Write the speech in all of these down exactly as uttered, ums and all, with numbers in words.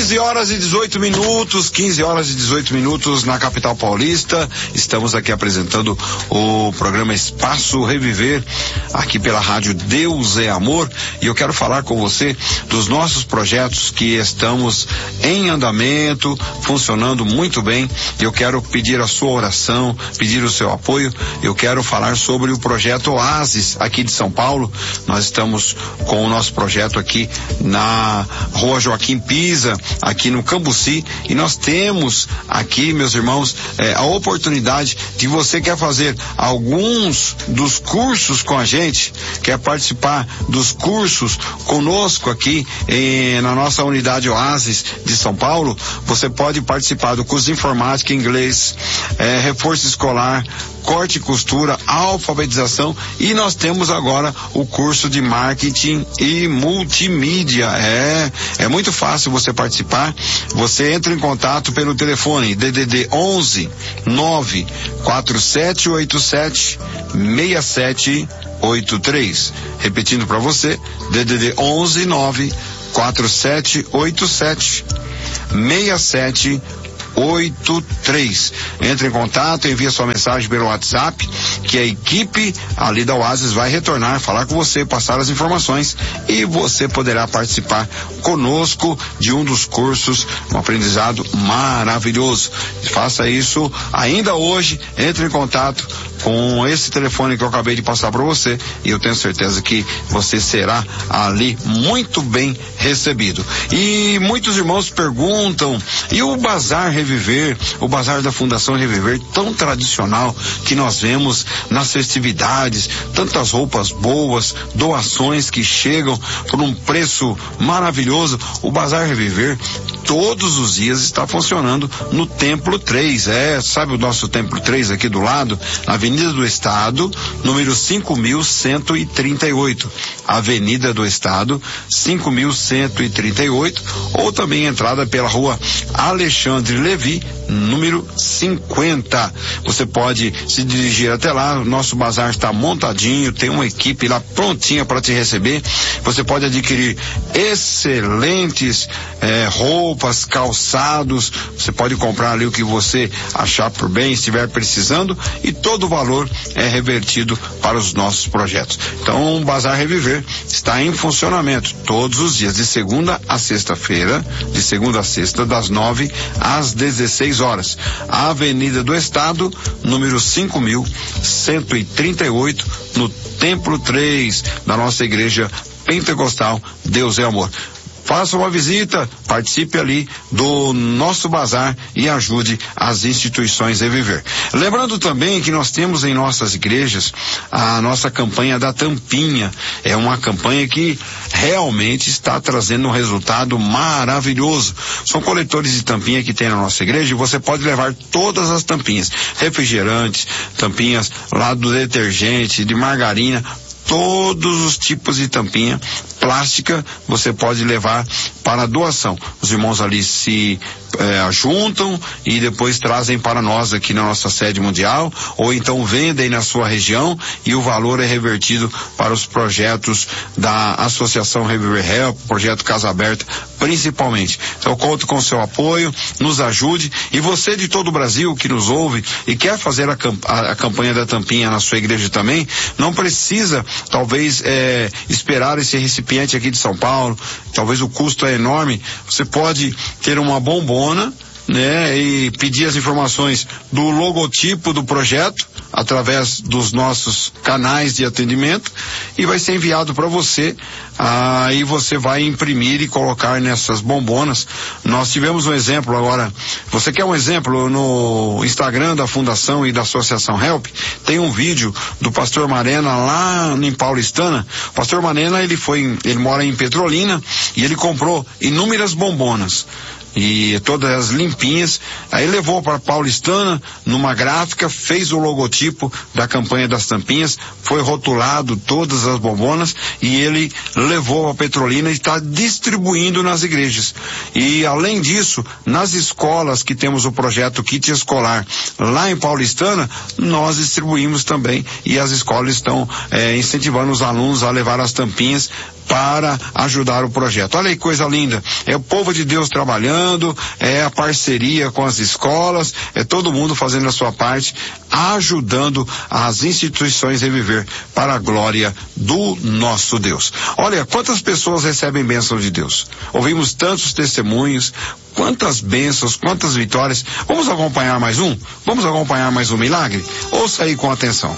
quinze horas e dezoito minutos, quinze horas e dezoito minutos na capital paulista. Estamos aqui apresentando o programa Espaço Reviver, aqui pela rádio Deus é Amor, e eu quero falar com você dos nossos projetos que estamos em andamento, funcionando muito bem. Eu quero pedir a sua oração, pedir o seu apoio. Eu quero falar sobre o projeto Oasis aqui de São Paulo. Nós estamos com o nosso projeto aqui na Rua Joaquim Pisa, aqui no Cambuci, e nós temos aqui, meus irmãos, eh, a oportunidade de você quer fazer alguns dos cursos com a gente, quer participar dos cursos conosco aqui eh, na nossa unidade Oasis de São Paulo. Você pode participar do curso de informática, inglês, eh, reforço escolar, corte e costura, alfabetização, e nós temos agora o curso de marketing e multimídia. É, é muito fácil você participar. Você entra em contato pelo telefone D D D onze nove quatro sete oito sete seis sete oito três. Repetindo para você, D D D onze nove quatro sete oito sete seis sete oito três. Entre em contato, envia sua mensagem pelo WhatsApp, que a equipe ali da Oasis vai retornar, falar com você, passar as informações, e você poderá participar conosco de um dos cursos, um aprendizado maravilhoso. Faça isso ainda hoje. Entre em contato com esse telefone que eu acabei de passar para você, e eu tenho certeza que você será ali muito bem recebido. E muitos irmãos perguntam, e o Bazar Reviver, o Bazar da Fundação Reviver, tão tradicional que nós vemos nas festividades, tantas roupas boas, doações que chegam por um preço maravilhoso. O Bazar Reviver todos os dias está funcionando no Templo três, é, sabe o nosso Templo três aqui do lado, na Avenida do Estado, número cinco mil cento e trinta e oito, Avenida do Estado, cinco mil cento e trinta e oito, ou também entrada pela Rua Alexandre Levi, número cinquenta. Você pode se dirigir até lá. O nosso bazar está montadinho, tem uma equipe lá prontinha para te receber. Você pode adquirir excelentes eh, roupas, calçados. Você pode comprar ali o que você achar por bem, estiver precisando, e todo o valor é revertido para os nossos projetos. Então, o Bazar Reviver está em funcionamento todos os dias, de segunda a sexta-feira, de segunda a sexta, das nove às dezesseis horas. A Avenida do Estado, número cinco mil cento e trinta e oito, no Templo três da nossa igreja pentecostal Deus é Amor. Faça uma visita, participe ali do nosso bazar e ajude as instituições a viver. Lembrando também que nós temos em nossas igrejas a nossa campanha da tampinha. É uma campanha que realmente está trazendo um resultado maravilhoso. São coletores de tampinha que tem na nossa igreja, e você pode levar todas as tampinhas, refrigerantes, tampinhas lá do detergente, de margarina, todos os tipos de tampinha plástica você pode levar para doação. Os irmãos ali se eh, juntam e depois trazem para nós aqui na nossa sede mundial, ou então vendem na sua região, e o valor é revertido para os projetos da Associação Reviver Help, projeto Casa Aberta, principalmente. Então, eu conto com o seu apoio, nos ajude, e você de todo o Brasil que nos ouve e quer fazer a, camp a, a campanha da tampinha na sua igreja também, não precisa talvez eh, esperar esse recipiente aqui de São Paulo, talvez o custo é enorme. Você pode ter uma bombona, né, e pedir as informações do logotipo do projeto através dos nossos canais de atendimento, e vai ser enviado para você. Aí você vai imprimir e colocar nessas bombonas. Nós tivemos um exemplo agora. Você quer um exemplo? No Instagram da Fundação e da Associação Help tem um vídeo do pastor Marena lá em Paulistana. O pastor Marena, ele foi, ele mora em Petrolina, e ele comprou inúmeras bombonas, e todas as limpinhas. Aí levou para Paulistana, numa gráfica, fez o logotipo da campanha das tampinhas, foi rotulado todas as bombonas, e ele levou a Petrolina e está distribuindo nas igrejas. E além disso, nas escolas que temos o projeto Kit Escolar lá em Paulistana, nós distribuímos também, e as escolas estão eh, incentivando os alunos a levar as tampinhas para ajudar o projeto. Olha aí, coisa linda. É o povo de Deus trabalhando, ajudando, é a parceria com as escolas, é todo mundo fazendo a sua parte, ajudando as instituições a viver para a glória do nosso Deus. Olha, quantas pessoas recebem bênção de Deus? Ouvimos tantos testemunhos, quantas bênçãos, quantas vitórias. Vamos acompanhar mais um? Vamos acompanhar mais um milagre? Ouça aí com atenção.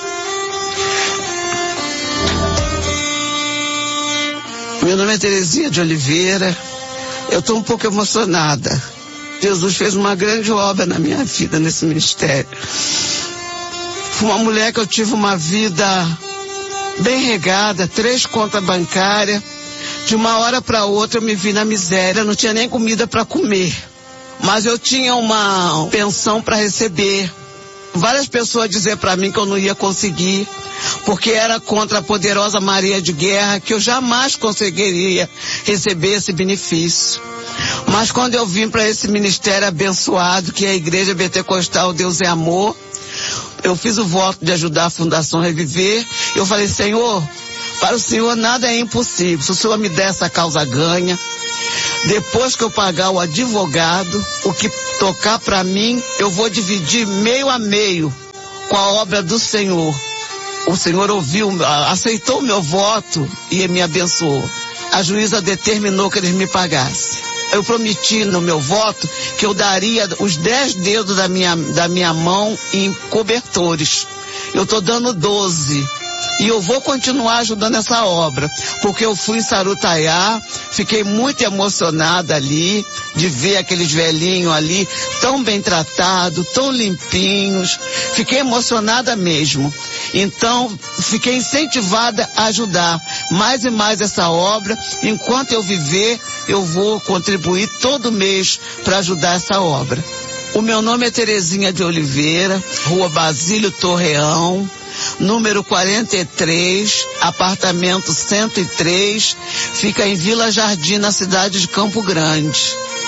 Meu nome é Terezinha de Oliveira. Eu estou um pouco emocionada. Jesus fez uma grande obra na minha vida, nesse ministério. Fui uma mulher que eu tive uma vida bem regada, três contas bancárias. De uma hora para outra eu me vi na miséria, não tinha nem comida para comer. Mas eu tinha uma pensão para receber. Várias pessoas diziam para mim que eu não ia conseguir, porque era contra a poderosa Maria de Guerra, que eu jamais conseguiria receber esse benefício. Mas quando eu vim para esse ministério abençoado, que é a Igreja Pentecostal Deus é Amor, eu fiz o voto de ajudar a Fundação Reviver. Eu falei: Senhor, para o Senhor nada é impossível. Se o Senhor me der essa causa ganha, depois que eu pagar o advogado, o que tocar para mim, eu vou dividir meio a meio com a obra do Senhor. O Senhor ouviu, aceitou o meu voto e me abençoou. A juíza determinou que eles me pagassem. Eu prometi no meu voto que eu daria os dez dedos da minha, da minha mão em cobertores. Eu estou dando doze. E eu vou continuar ajudando essa obra, porque eu fui em Sarutaiá, fiquei muito emocionada ali, de ver aqueles velhinhos ali, tão bem tratados, tão limpinhos, fiquei emocionada mesmo. Então, fiquei incentivada a ajudar mais e mais essa obra. Enquanto eu viver, eu vou contribuir todo mês para ajudar essa obra. O meu nome é Terezinha de Oliveira, Rua Basílio Torreão, número quarenta e três, apartamento cento e três, fica em Vila Jardim, na cidade de Campo Grande.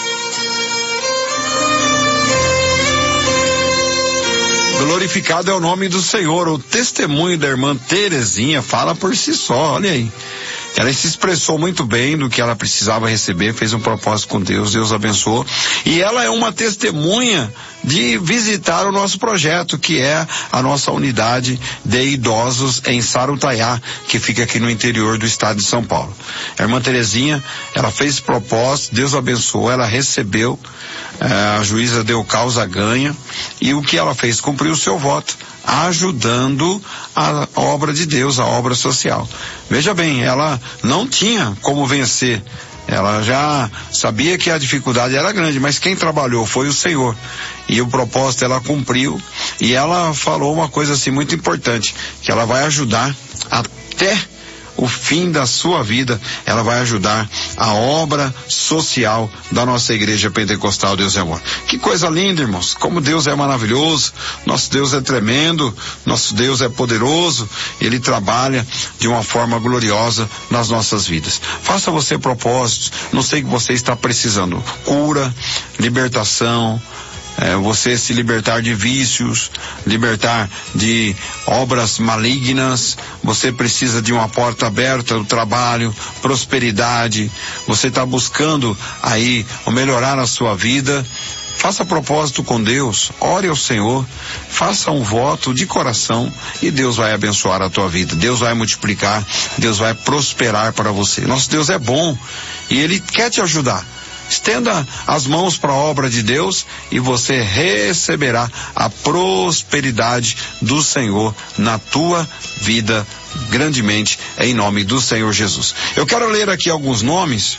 Glorificado é o nome do Senhor. O testemunho da irmã Terezinha fala por si só, olha aí. Ela se expressou muito bem do que ela precisava receber, fez um propósito com Deus, Deus abençoou. E ela é uma testemunha de visitar o nosso projeto, que é a nossa unidade de idosos em Sarutaiá, que fica aqui no interior do estado de São Paulo. A irmã Terezinha, ela fez esse propósito, Deus abençoou, ela recebeu, eh, a juíza deu causa ganha, e o que ela fez? Cumpriu o seu voto, ajudando a obra de Deus, a obra social. Veja bem, ela não tinha como vencer. Ela já sabia que a dificuldade era grande, mas quem trabalhou foi o Senhor. E o propósito ela cumpriu. E ela falou uma coisa assim muito importante, que ela vai ajudar até o fim da sua vida, ela vai ajudar a obra social da nossa Igreja Pentecostal Deus é Amor. Que coisa linda, irmãos, como Deus é maravilhoso, nosso Deus é tremendo, nosso Deus é poderoso, Ele trabalha de uma forma gloriosa nas nossas vidas. Faça você propósitos, não sei o que você está precisando, cura, libertação, É, você se libertar de vícios, libertar de obras malignas, você precisa de uma porta aberta do trabalho, prosperidade, você está buscando aí melhorar a sua vida. Faça propósito com Deus, ore ao Senhor, faça um voto de coração e Deus vai abençoar a tua vida, Deus vai multiplicar, Deus vai prosperar para você. Nosso Deus é bom e Ele quer te ajudar. Estenda as mãos para a obra de Deus e você receberá a prosperidade do Senhor na tua vida grandemente, em nome do Senhor Jesus. Eu quero ler aqui alguns nomes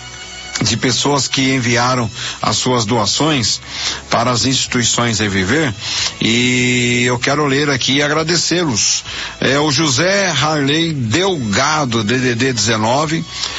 de pessoas que enviaram as suas doações para as instituições Reviver, e eu quero ler aqui e agradecê-los. É o José Harley Delgado, D D D dezenove,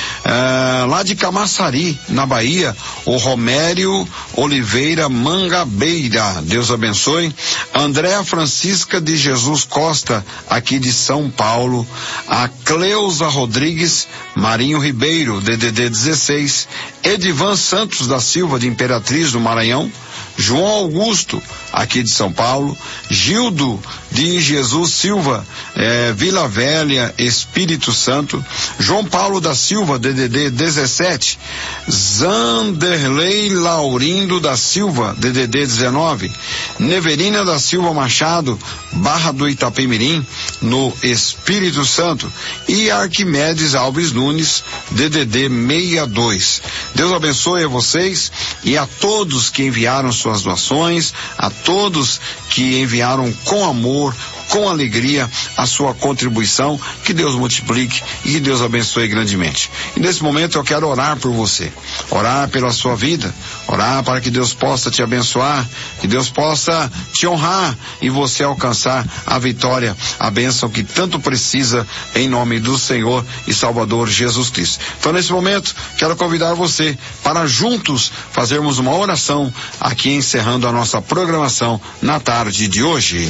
é, lá de Camaçari, na Bahia, o Romério Oliveira Mangabeira, Deus abençoe. Andréa Francisca de Jesus Costa, aqui de São Paulo, a Cleusa Rodrigues Marinho Ribeiro, D D D dezesseis, Edivan Santos da Silva, de Imperatriz, do Maranhão, João Augusto, aqui de São Paulo, Gildo de Jesus Silva, eh, Vila Velha, Espírito Santo, João Paulo da Silva, D D D dezessete, Zanderlei Laurindo da Silva, D D D dezenove, Neverina da Silva Machado, Barra do Itapemirim, no Espírito Santo, e Arquimedes Alves Nunes, D D D sessenta e dois. Deus abençoe a vocês e a todos que enviaram suas doações, a todos que enviaram com amor, com alegria a sua contribuição. Que Deus multiplique e que Deus abençoe grandemente. E nesse momento eu quero orar por você, orar pela sua vida, orar para que Deus possa te abençoar, que Deus possa te honrar e você alcançar a vitória, a bênção que tanto precisa, em nome do Senhor e Salvador Jesus Cristo. Então nesse momento quero convidar você para juntos fazermos uma oração aqui, encerrando a nossa programação na tarde de hoje.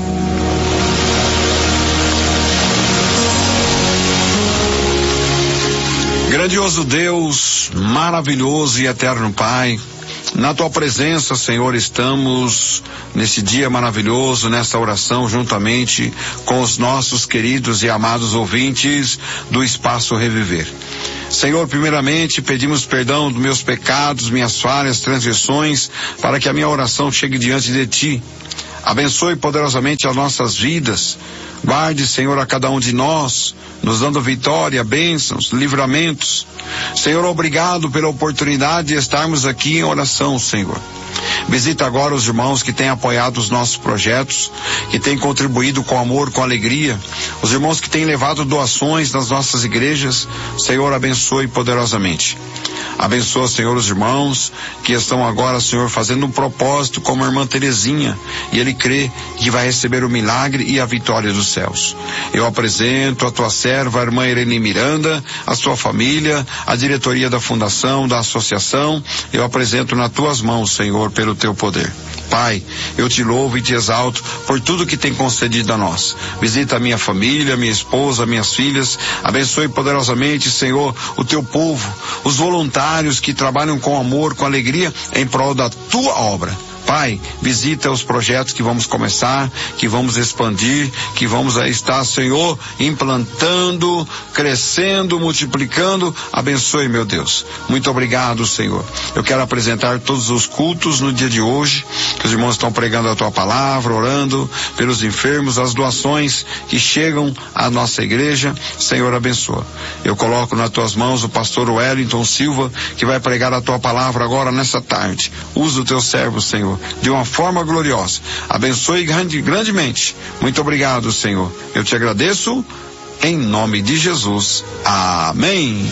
Grandioso Deus, maravilhoso e eterno Pai, na tua presença, Senhor, estamos nesse dia maravilhoso, nessa oração, juntamente com os nossos queridos e amados ouvintes do Espaço Reviver. Senhor, primeiramente pedimos perdão dos meus pecados, minhas falhas, transgressões, para que a minha oração chegue diante de Ti. Abençoe poderosamente as nossas vidas. Guarde, Senhor, a cada um de nós, nos dando vitória, bênçãos, livramentos. Senhor, obrigado pela oportunidade de estarmos aqui em oração, Senhor. Visita agora os irmãos que têm apoiado os nossos projetos, que têm contribuído com amor, com alegria. Os irmãos que têm levado doações nas nossas igrejas. Senhor, abençoe poderosamente. Abençoa, Senhor, os irmãos que estão agora, Senhor, fazendo um propósito como a irmã Terezinha, e ele crê que vai receber o milagre e a vitória dos céus. Eu apresento a tua serva, a irmã Irene Miranda, a sua família, a diretoria da fundação, da associação. Eu apresento nas tuas mãos, Senhor, pelo teu poder. Pai, eu te louvo e te exalto por tudo que tem concedido a nós. Visita a minha família, minha esposa, minhas filhas. Abençoe poderosamente, Senhor, o teu povo, os voluntários que trabalham com amor, com alegria, em prol da tua obra. Pai, visita os projetos que vamos começar, que vamos expandir, que vamos estar, Senhor, implantando, crescendo, multiplicando. Abençoe, meu Deus. Muito obrigado, Senhor. Eu quero apresentar todos os cultos no dia de hoje, que os irmãos estão pregando a tua palavra, orando pelos enfermos, as doações que chegam à nossa igreja. Senhor, abençoa. Eu coloco nas tuas mãos o pastor Wellington Silva, que vai pregar a tua palavra agora nessa tarde. Usa o teu servo, Senhor, de uma forma gloriosa. Abençoe grande, grandemente. Muito obrigado, Senhor. Eu te agradeço em nome de Jesus. Amém.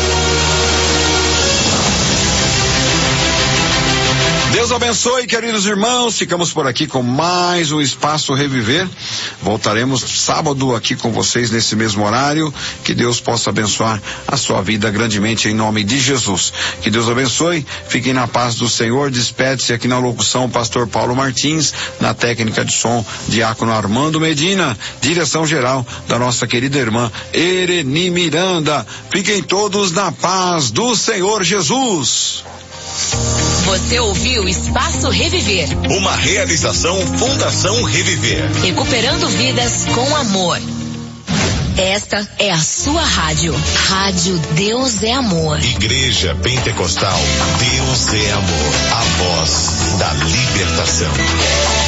Deus abençoe, queridos irmãos. Ficamos por aqui com mais um Espaço Reviver. Voltaremos sábado aqui com vocês nesse mesmo horário. Que Deus possa abençoar a sua vida grandemente em nome de Jesus. Que Deus abençoe. Fiquem na paz do Senhor. Despede-se aqui na locução o pastor Paulo Martins, na técnica de som diácono Armando Medina, direção geral da nossa querida irmã Irene Miranda. Fiquem todos na paz do Senhor Jesus. Você ouviu Espaço Reviver. Uma realização Fundação Reviver. Recuperando vidas com amor. Esta é a sua rádio. Rádio Deus é Amor. Igreja Pentecostal Deus é Amor. A voz da libertação.